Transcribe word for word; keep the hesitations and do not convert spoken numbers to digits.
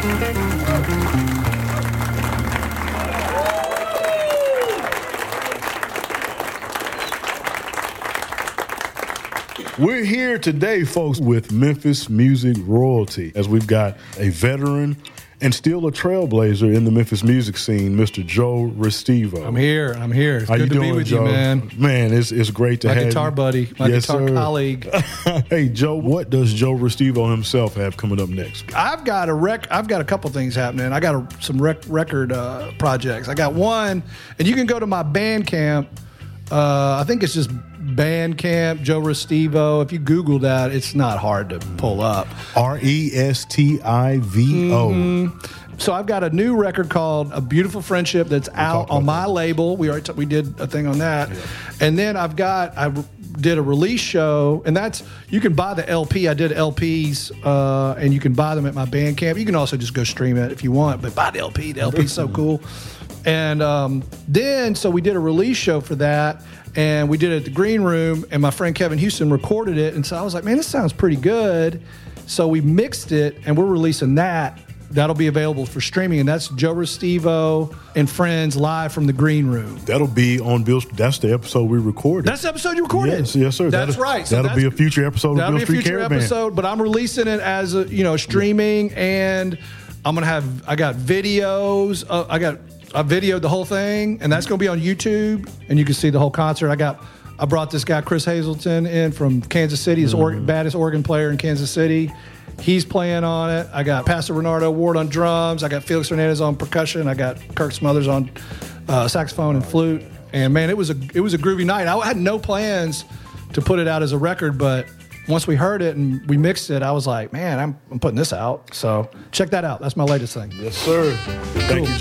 We're here today, folks, with Memphis Music Royalty, as we've got a veteran and still a trailblazer in the Memphis music scene, Mister Joe Restivo. I'm here. I'm here. It's How good you to doing, be with Joe? you, man. Man, it's it's great to my have guitar you. buddy, my yes, guitar sir. colleague. Hey, Joe, what does Joe Restivo himself have coming up next? I've got a rec. I've got a couple things happening. I got a, some rec- record uh, projects. I got one, and you can go to my Bandcamp. Uh, I think it's just Bandcamp, Joe Restivo. If you Google that, it's not hard to pull up. R E S T I V O. Mm-hmm. So I've got a new record called "A Beautiful Friendship" that's out on my that. label. We already t- we did a thing on that, yeah. And then I've got I re- did a release show, and that's you can buy the L P. I did L Ps, uh, and you can buy them at my Bandcamp. You can also just go stream it if you want, but buy the L P. The L P's so cool. And um, then, so we did a release show for that, and we did it at the Green Room, and my friend Kevin Houston recorded it, and so I was like, man, this sounds pretty good. So we mixed it, and we're releasing that. That'll be available for streaming, and that's Joe Restivo and Friends live from the Green Room. That'll be on Bill. That's the episode we recorded. That's the episode you recorded. Yes, yes, sir. That's that'll, right. So that'll that's, be a future episode of that'll Bill be a Street future Caravan. episode, but I'm releasing it as a you know streaming, and I'm gonna have I got videos. Uh, I got I videoed the whole thing, and that's gonna be on YouTube, and you can see the whole concert. I got. I brought this guy Chris Hazelton in from Kansas City, his mm. organ, baddest organ player in Kansas City. He's playing on it. I got Pastor Renardo Ward on drums. I got Felix Hernandez on percussion. I got Kirk Smothers on uh, saxophone and flute. And man, it was a it was a groovy night. I had no plans to put it out as a record, but once we heard it and we mixed it, I was like, man, I'm, I'm putting this out. So check that out. That's my latest thing. Yes, sir. Thank cool. you,